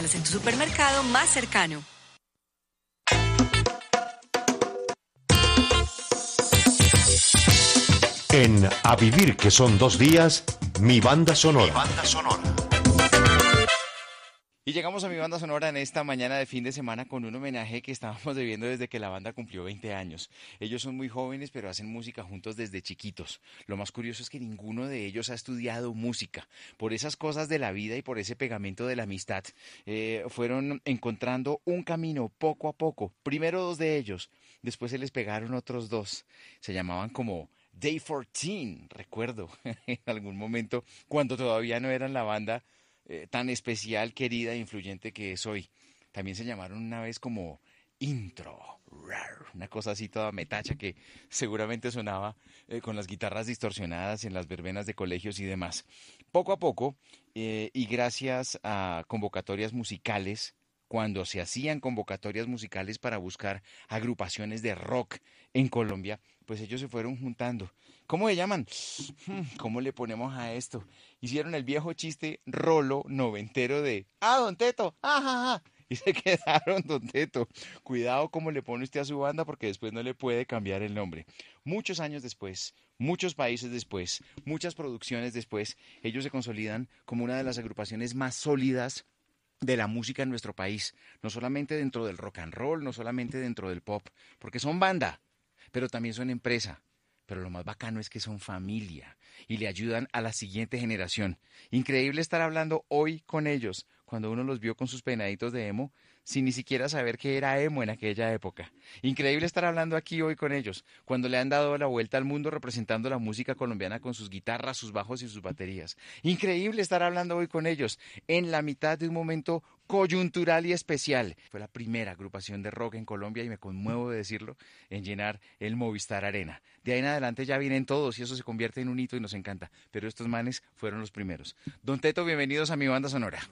En tu supermercado más cercano. En A Vivir, que son 2 días, mi banda sonora. Mi banda sonora. Y llegamos a mi banda sonora en esta mañana de fin de semana con un homenaje que estábamos debiendo desde que la banda cumplió 20 años. Ellos son muy jóvenes, pero hacen música juntos desde chiquitos. Lo más curioso es que ninguno de ellos ha estudiado música. Por esas cosas de la vida y por ese pegamento de la amistad, fueron encontrando un camino poco a poco. Primero 2 de ellos, después se les pegaron otros 2. Se llamaban como Day 14, recuerdo, en algún momento, cuando todavía no eran la banda tan especial, querida e influyente que es hoy. También se llamaron una vez como Intro, una cosa así toda metacha que seguramente sonaba con las guitarras distorsionadas en las verbenas de colegios y demás. Poco a poco, y gracias a convocatorias musicales, cuando se hacían convocatorias musicales para buscar agrupaciones de rock en Colombia, pues ellos se fueron juntando. ¿Cómo se llaman? ¿Cómo le ponemos a esto? Hicieron el viejo chiste rolo noventero de Don Teto, ja! Y se quedaron Don Teto. Cuidado cómo le pone usted a su banda porque después no le puede cambiar el nombre. Muchos años después, muchos países después, muchas producciones después, ellos se consolidan como una de las agrupaciones más sólidas de la música en nuestro país, no solamente dentro del rock and roll, no solamente dentro del pop, porque son banda, pero también son empresa. Pero lo más bacano es que son familia y le ayudan a la siguiente generación. Increíble estar hablando hoy con ellos, cuando uno los vio con sus peinaditos de emo, sin ni siquiera saber que era emo en aquella época. Increíble estar hablando aquí hoy con ellos, cuando le han dado la vuelta al mundo representando la música colombiana con sus guitarras, sus bajos y sus baterías. Increíble estar hablando hoy con ellos, en la mitad de un momento coyuntural y especial. Fue la primera agrupación de rock en Colombia, y me conmuevo de decirlo, en llenar el Movistar Arena. De ahí en adelante ya vienen todos y eso se convierte en un hito y nos encanta. Pero estos manes fueron los primeros. Don Teto, bienvenidos a mi banda sonora.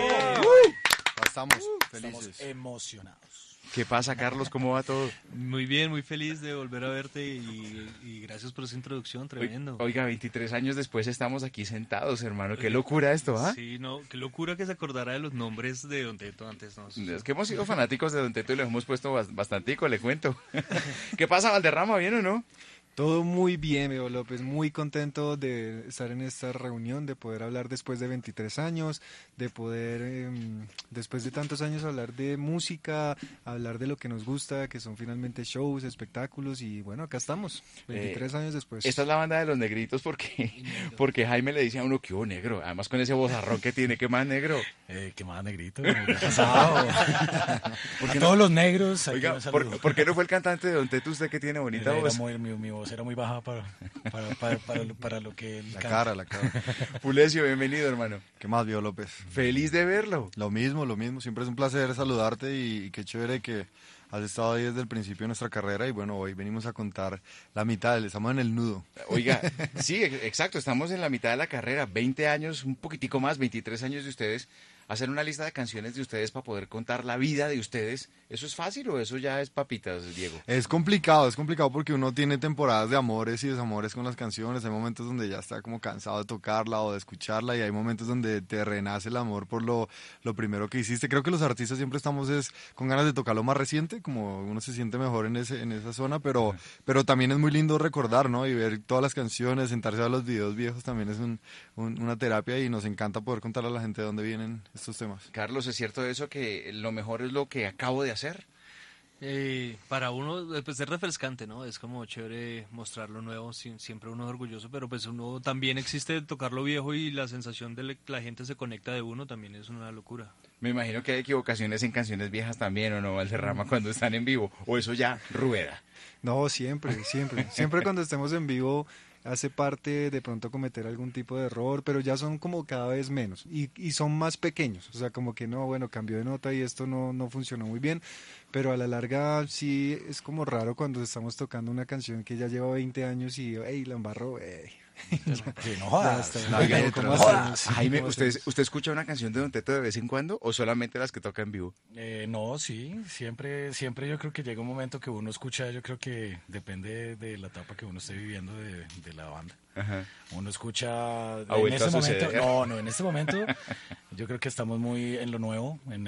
Estamos felices. Estamos emocionados. ¿Qué pasa, Carlos? ¿Cómo va todo? Muy bien, muy feliz de volver a verte y gracias por esa introducción, tremendo. Oiga, 23 años después estamos aquí sentados, hermano. Qué locura esto, ¿ah? Sí, no, qué locura que se acordara de los nombres de Don Teto antes, ¿no? Es que hemos sido fanáticos de Don Teto y lo hemos puesto bastantico, le cuento. ¿Qué pasa, Valderrama? ¿Bien o no? Todo muy bien, Bebo López, muy contento de estar en esta reunión, de poder hablar después de 23 años, de poder, después de tantos años, hablar de música, hablar de lo que nos gusta, que son finalmente shows, espectáculos, y bueno, acá estamos, 23 años después. Esta es la banda de los negritos porque Jaime le dice a uno que hubo negro, además con ese vozarrón que tiene, ¿qué más negro? ¿Qué más negrito? ¿Qué ha pasado? Porque todos los negros... Oiga, ¿por qué no fue el cantante de Don Teto usted que tiene bonita voz? Mi voz era muy baja para lo que... La cara. Fulesio, bienvenido, hermano. ¿Qué más, Bebo López? Feliz de verlo. Lo mismo, siempre es un placer saludarte y qué chévere que has estado ahí desde el principio de nuestra carrera y bueno, hoy venimos a contar la mitad, estamos en el nudo. Oiga, sí, exacto, estamos en la mitad de la carrera, 20 años, un poquitico más, 23 años de ustedes. Hacer una lista de canciones de ustedes para poder contar la vida de ustedes, ¿eso es fácil o eso ya es papitas, Diego? Es complicado porque uno tiene temporadas de amores y desamores con las canciones, hay momentos donde ya está como cansado de tocarla o de escucharla y hay momentos donde te renace el amor por lo primero que hiciste. Creo que los artistas siempre estamos con ganas de tocar lo más reciente, como uno se siente mejor en esa zona, pero también es muy lindo recordar, ¿no? Y ver todas las canciones, sentarse a los videos viejos también es una terapia y nos encanta poder contarle a la gente de dónde vienen estos temas. Carlos, ¿es cierto eso que lo mejor es lo que acabo de hacer? Para uno, pues es refrescante, ¿no? Es como chévere mostrar lo nuevo, siempre uno es orgulloso, pero pues uno también existe tocar lo viejo y la sensación de que la gente se conecta de uno también es una locura. Me imagino que hay equivocaciones en canciones viejas también, ¿o no, Valderrama, cuando están en vivo? ¿O eso ya rueda? No, siempre cuando estemos en vivo hace parte de pronto cometer algún tipo de error, pero ya son como cada vez menos y son más pequeños, o sea, como que no, bueno, cambió de nota y esto no funcionó muy bien, pero a la larga sí es como raro cuando estamos tocando una canción que ya lleva 20 años y, hey, la embarró, Sí, no jodas. Oiga, ¿cómo Jaime, ¿usted escucha una canción de Don Teto de vez en cuando o solamente las que toca en vivo? No, sí, siempre yo creo que llega un momento que uno escucha, yo creo que depende de la etapa que uno esté viviendo de la banda. Ajá. Uno escucha ¿Ha vuelto en este a suceder? momento, no, en este momento yo creo que estamos muy en lo nuevo,